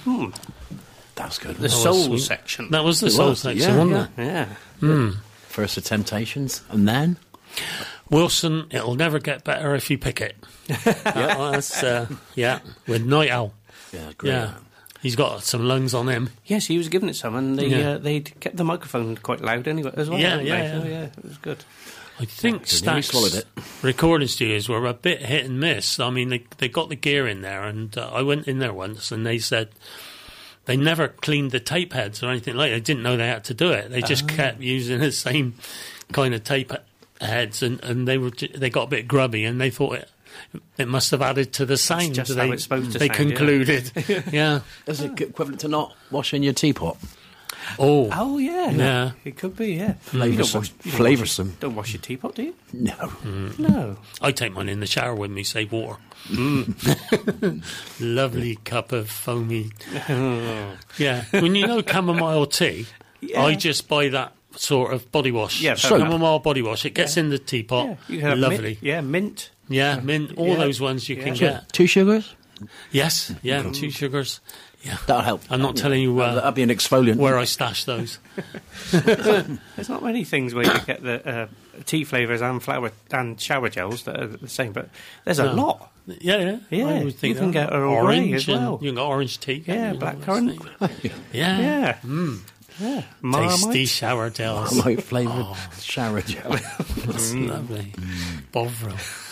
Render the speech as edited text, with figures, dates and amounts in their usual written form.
That's good. The soul section. That was the soul section, wasn't it? Yeah. First the Temptations, and then Wilson, it'll never get better if you pick it. That's, with Night Owl. yeah, great. Yeah. He's got some lungs on him. Yes, he was giving it some, and they kept the microphone quite loud anyway as well. Yeah, didn't yeah, they? yeah. So, yeah, it was good. I think Nearly swallowed Stax it. recording studios were a bit hit and miss. I mean, they got the gear in there, and I went in there once, and they said they never cleaned the tape heads or anything like that. They didn't know they had to do it. They just kept using the same kind of tape heads, and they got a bit grubby, and they thought it must have added to the sound. just how it's supposed to they sound, concluded. Yeah. Is it equivalent to not washing your teapot? Oh, yeah. Yeah. It could be, yeah. Flavoursome. Don't wash your teapot, do you? No. No. I take mine in the shower with me, save water. Lovely cup of foamy. Yeah. When you know chamomile tea, I just buy that sort of body wash. Yeah, chamomile body wash. It gets in the teapot. Yeah, you can have lovely. Mint. Yeah, mint. All those ones you can get. 2 sugars? Yes. Yeah, 2 sugars. Yeah. That'll help. I'm not telling you That'll be an exfoliant. where I stash those. There's not many things where you get the tea flavours and flower and shower gels that are the same, but there's a lot. Yeah. Yeah, I would think you can that. get Earl Grey orange as well. You can get orange tea. Yeah, blackcurrant. Yeah. Yeah. Yeah. Tasty Marmite. shower gels. Marmite flavoured shower gel. That's lovely. Bovril.